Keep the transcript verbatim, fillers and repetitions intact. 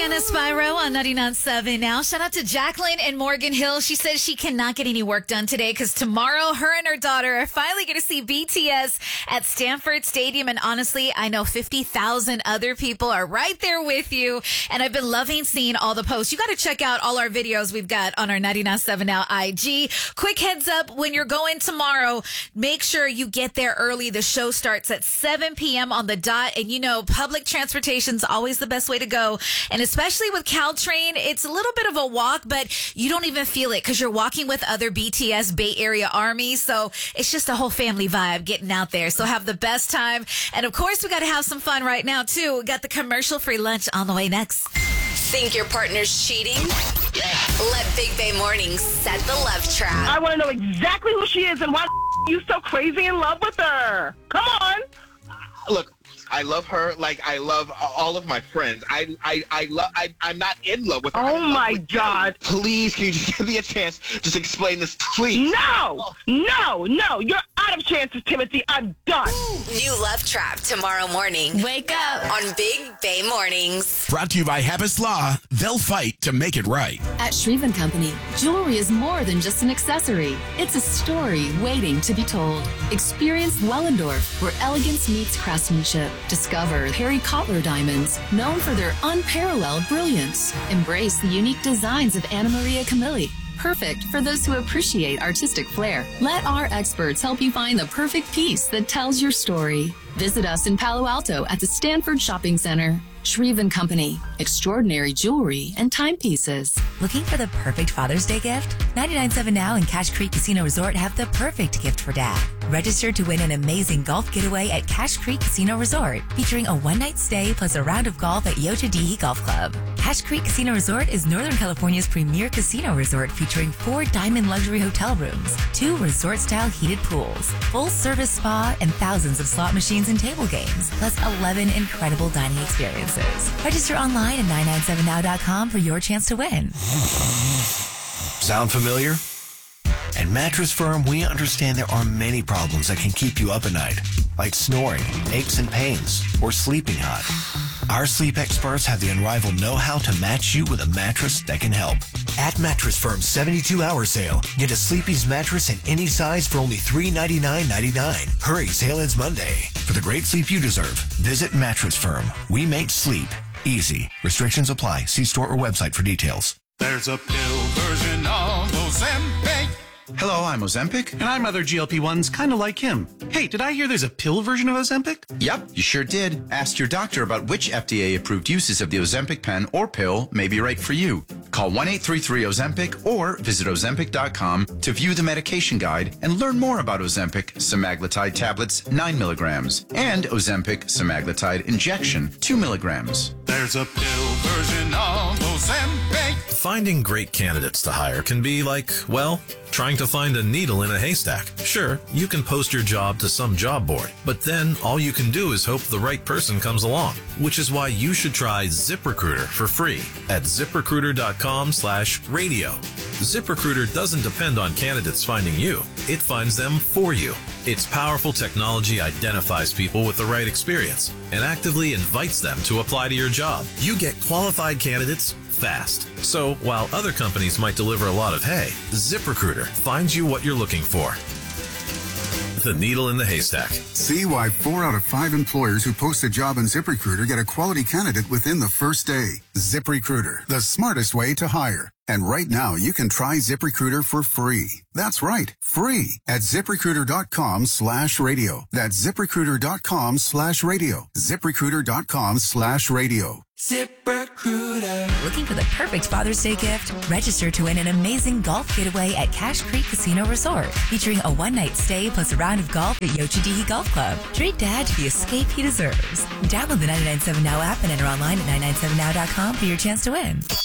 Deanna Spyro on ninety-nine point seven now. Shout out to Jacqueline in Morgan Hill. She says she cannot get any work done today because tomorrow her and her daughter are finally going to see B T S at Stanford Stadium. And honestly, I know fifty thousand other people are right there with you. And I've been loving seeing all the posts. You got to check out all our videos we've got on our ninety-nine point seven now I G. Quick heads up, when you're going tomorrow, make sure you get there early. The show starts at seven p.m. on the dot. And you know, public transportation's always the best way to go. And especially with Caltrain, it's a little bit of a walk, but you don't even feel it because you're walking with other B T S Bay Area Army. So it's just a whole family vibe getting out there. So have the best time. And of course, we got to have some fun right now, too. We got the commercial-free lunch on the way next. Think your partner's cheating? Let Big Bay Mornings set the love trap. I want to know exactly who she is and why you so crazy in love with her. Come on. Look, I love her like I love all of my friends. I I I love. I, I'm not in love with her. Oh my God! You. Please, can you just give me a chance? Just explain this, please. No, no, no! You're out of chances, Timothy. I'm done. New Love Trap tomorrow morning. Wake up on Big Bay Mornings. Brought to you by Happus Law. They'll fight to make it right. At Shreve and Company, jewelry is more than just an accessory. It's a story waiting to be told. Experience Wellendorf, where elegance meets craftsmanship. Discover Perry Cotler diamonds, known for their unparalleled brilliance. Embrace the unique designs of Anna Maria Camilli, perfect for those who appreciate artistic flair. Let our experts help you find the perfect piece that tells your story. Visit us in Palo Alto at the Stanford Shopping Center. Shreve and Company, extraordinary jewelry and timepieces. Looking for the perfect Father's Day gift? ninety-nine point seven Now and Cache Creek Casino Resort have the perfect gift for dad. Register to win an amazing golf getaway at Cache Creek Casino Resort, featuring a one-night stay plus a round of golf at Yochadihi Golf Club. Cache Creek Casino Resort is Northern California's premier casino resort, featuring four diamond luxury hotel rooms, two resort-style heated pools, full-service spa, and thousands of slot machines and table games, plus eleven incredible dining experiences. Register online at nine nine seven now dot com for your chance to win. Sound familiar? At Mattress Firm, we understand there are many problems that can keep you up at night, like snoring, aches and pains, or sleeping hot. Our sleep experts have the unrivaled know-how to match you with a mattress that can help. At Mattress Firm's seventy-two hour sale, get a Sleepy's mattress in any size for only three ninety-nine ninety-nine. Hurry, sale ends Monday. For the great sleep you deserve, visit Mattress Firm. We make sleep easy. Restrictions apply. See store or website for details. There's a pill version of Ozempic. Hello, I'm Ozempic, and I'm other G L P ones kind of like him. Hey, did I hear there's a pill version of Ozempic? Yep, you sure did. Ask your doctor about which F D A-approved uses of the Ozempic pen or pill may be right for you. Call one eight three three Ozempic or visit Ozempic dot com to view the medication guide and learn more about Ozempic semaglutide tablets nine milligrams and Ozempic semaglutide injection two milligrams. There's a pill version of Ozempic. Finding great candidates to hire can be like, well, trying to find a needle in a haystack. Sure, you can post your job to some job board, but then all you can do is hope the right person comes along, which is why you should try ZipRecruiter for free at ziprecruiter dot com slash radio. ZipRecruiter doesn't depend on candidates finding you. It finds them for you. Its powerful technology identifies people with the right experience and actively invites them to apply to your job. You get qualified candidates fast. So while other companies might deliver a lot of hay, ZipRecruiter finds you what you're looking for. The needle in the haystack. See why four out of five employers who post a job on ZipRecruiter get a quality candidate within the first day. ZipRecruiter, the smartest way to hire. And right now, you can try ZipRecruiter for free. That's right, free at ziprecruiter dot com slash radio. That's ziprecruiter dot com slash radio. ziprecruiter dot com slash radio. ZipRecruiter. Looking for the perfect Father's Day gift? Register to win an amazing golf getaway at Cache Creek Casino Resort, featuring a one-night stay plus a round of golf at Yochadihi Golf Club. Treat Dad to the escape he deserves. Download the ninety-nine point seven Now app and enter online at nine nine seven now dot com for your chance to win.